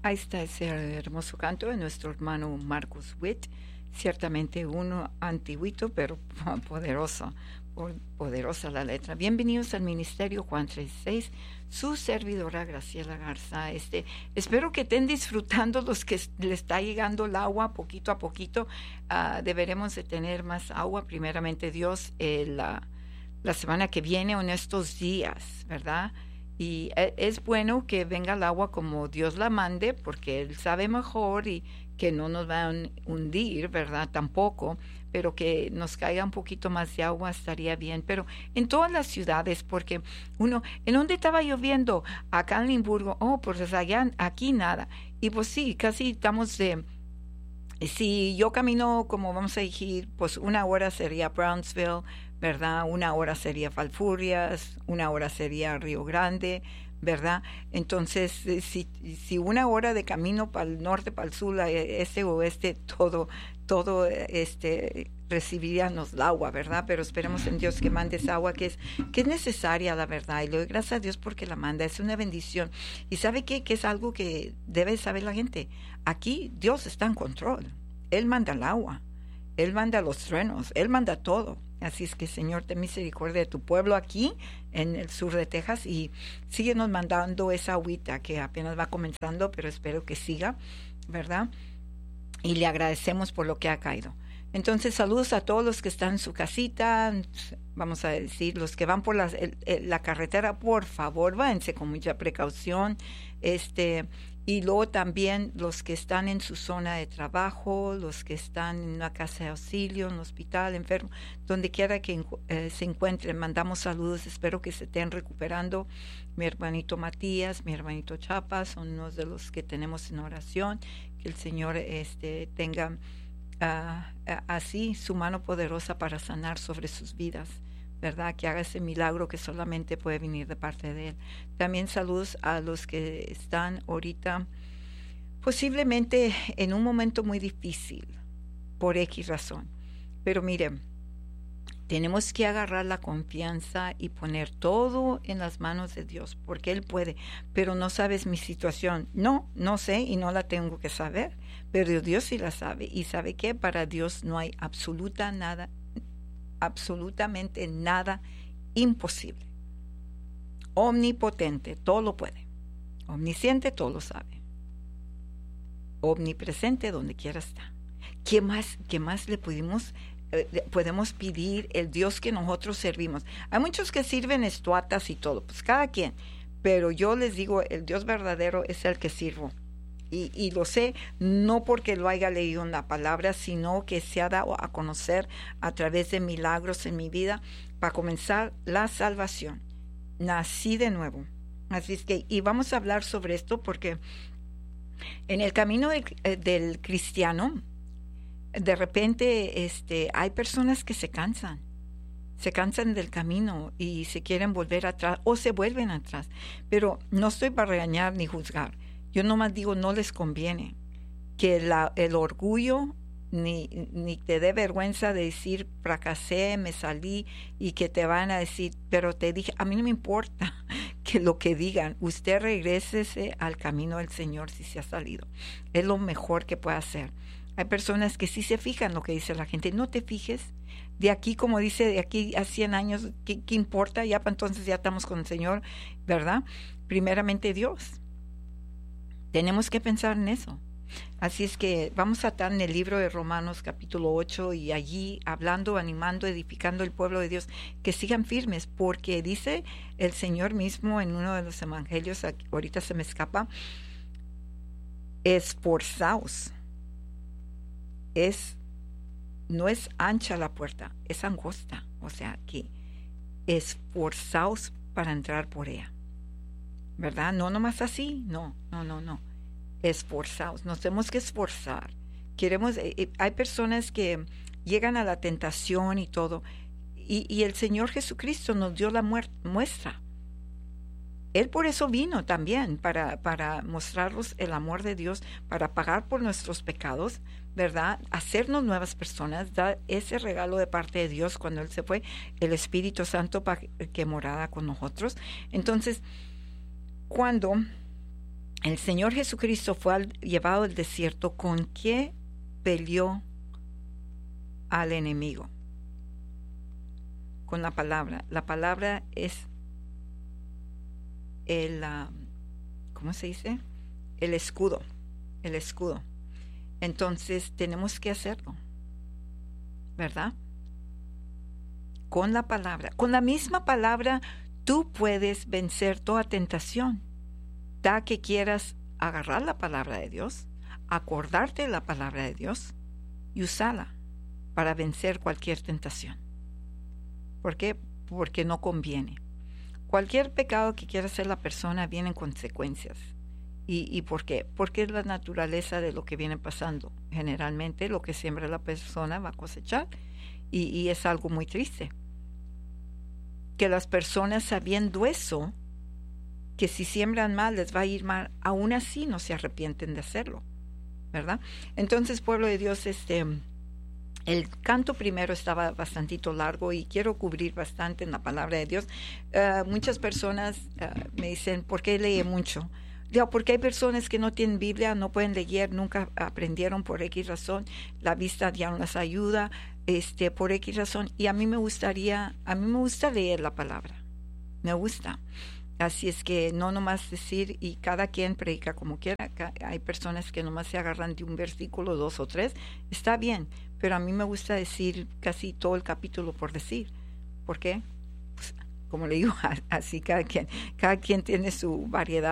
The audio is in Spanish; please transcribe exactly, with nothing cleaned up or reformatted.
Ahí está ese hermoso canto de nuestro hermano Marcus Witt, ciertamente uno antiguito, pero poderoso, poderosa la letra. Bienvenidos al Ministerio Juan treinta y seis, su servidora Graciela Garza. Este, espero que estén disfrutando los que le está llegando el agua poquito a poquito. Uh, deberemos de tener más agua, primeramente Dios, eh, la, la semana que viene o en estos días, ¿verdad? Y es bueno que venga el agua como Dios la mande, porque Él sabe mejor y que no nos va a hundir, ¿verdad? Tampoco, pero que nos caiga un poquito más de agua estaría bien. Pero en todas las ciudades, porque uno, ¿en dónde estaba lloviendo? Acá en Limburgo, oh, pues allá, aquí nada. Y pues sí, casi estamos de... Si yo camino, como vamos a decir, pues una hora sería Brownsville, ¿verdad? Una hora sería Falfurrias, una hora sería Río Grande, ¿verdad? Entonces, si, si una hora de camino para el norte, para el sur, este o oeste, todo, todo este, recibiríamos el agua, ¿verdad? Pero esperemos en Dios que mande esa agua que es, que es necesaria, la verdad. Y le doy gracias a Dios porque la manda, es una bendición. ¿Y sabe qué? Que es algo que debe saber la gente. Aquí Dios está en control. Él manda el agua, Él manda los truenos, Él manda todo. Así es que, Señor, ten misericordia de tu pueblo aquí en el sur de Texas y síguenos mandando esa agüita que apenas va comenzando, pero espero que siga, ¿verdad? Y le agradecemos por lo que ha caído. Entonces, saludos a todos los que están en su casita, vamos a decir, los que van por la, el, el, la carretera, por favor, váyanse con mucha precaución, este... Y luego también los que están en su zona de trabajo, los que están en una casa de auxilio, en un hospital, enfermo, donde quiera que eh, se encuentren, mandamos saludos, espero que se estén recuperando. Mi hermanito Matías, mi hermanito Chapa, son unos de los que tenemos en oración, que el Señor este, tenga uh, uh, así su mano poderosa para sanar sobre sus vidas, ¿verdad? Que haga ese milagro que solamente puede venir de parte de Él. También saludos a los que están ahorita posiblemente en un momento muy difícil, por X razón. Pero miren, tenemos que agarrar la confianza y poner todo en las manos de Dios, porque Él puede. Pero no sabes mi situación. No, no sé y no la tengo que saber, pero Dios sí la sabe. Y sabe que para Dios no hay absoluta nada absolutamente nada imposible. Omnipotente, todo lo puede. Omnisciente, todo lo sabe. Omnipresente, donde quiera está. ¿Qué más, qué más le pudimos, eh, podemos pedir el Dios que nosotros servimos? Hay muchos que sirven estatuas y todo, pues cada quien. Pero yo les digo, el Dios verdadero es el que sirvo. Y, y lo sé no porque lo haya leído en la palabra, sino que se ha dado a conocer a través de milagros en mi vida para comenzar la salvación. Nací de nuevo. Así es que, y vamos a hablar sobre esto porque en el camino del, del cristiano, de repente este, hay personas que se cansan. Se cansan del camino y se quieren volver atrás o se vuelven atrás. Pero no estoy para regañar ni juzgar. Yo nomás digo, no les conviene que la, el orgullo ni, ni te dé vergüenza de decir, fracasé, me salí, y que te van a decir, pero te dije, a mí no me importa que lo que digan, usted regrésese al camino del Señor si se ha salido. Es lo mejor que puede hacer. Hay personas que sí se fijan lo que dice la gente, no te fijes. De aquí, como dice, de aquí a cien años, ¿qué, qué importa? Ya para entonces ya estamos con el Señor, ¿verdad? Primeramente Dios. Tenemos que pensar en eso. Así es que vamos a estar en el libro de Romanos capítulo ocho y allí hablando, animando, edificando el pueblo de Dios, que sigan firmes, porque dice el Señor mismo en uno de los evangelios, ahorita se me escapa, esforzaos. Es, no es ancha la puerta, es angosta. O sea que esforzaos para entrar por ella. ¿Verdad? No nomás así, no, no, no, no. Esforzaos, nos tenemos que esforzar. Queremos, eh, hay personas que llegan a la tentación y todo, y, y el Señor Jesucristo nos dio la muer- muestra. Él por eso vino también, para, para mostrarnos el amor de Dios, para pagar por nuestros pecados, ¿verdad? Hacernos nuevas personas, dar ese regalo de parte de Dios cuando Él se fue, el Espíritu Santo para que morara con nosotros. Entonces, cuando el Señor Jesucristo fue al, llevado al desierto. ¿Con qué peleó al enemigo? Con la palabra. La palabra es el, uh, ¿cómo se dice? El escudo, el escudo. Entonces tenemos que hacerlo, ¿verdad? Con la palabra, con la misma palabra, tú puedes vencer toda tentación. Da que quieras agarrar la palabra de Dios, acordarte de la palabra de Dios y usarla para vencer cualquier tentación. ¿Por qué? Porque no conviene. Cualquier pecado que quiera hacer la persona viene en consecuencias. ¿Y, ¿Y por qué? Porque es la naturaleza de lo que viene pasando. Generalmente lo que siembra la persona va a cosechar, y, y es algo muy triste. Que las personas, sabiendo eso, que si siembran mal les va a ir mal, aún así no se arrepienten de hacerlo, ¿verdad? Entonces, pueblo de Dios, este, el canto primero estaba bastantito largo y quiero cubrir bastante en la palabra de Dios. Uh, muchas personas uh, me dicen, ¿por qué lee mucho? Digo, porque hay personas que no tienen Biblia, no pueden leer, nunca aprendieron por X razón, la vista ya no les ayuda, este, por X razón, y a mí me gustaría, a mí me gusta leer la palabra, me gusta. Así es que no nomás decir, y cada quien predica como quiera. Hay personas que nomás se agarran de un versículo, dos o tres, está bien, pero a mí me gusta decir casi todo el capítulo por decir. ¿Por qué? Pues, como le digo, así cada quien, cada quien tiene su variedad